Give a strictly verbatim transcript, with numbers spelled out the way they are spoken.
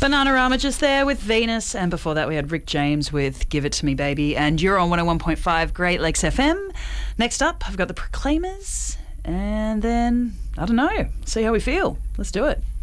Bananarama just there with Venus, and before that we had Rick James with Give It To Me Baby, and you're on one oh one point five Great Lakes F M. Next up, I've got the Proclaimers, and then, I don't know, see how we feel. Let's do it.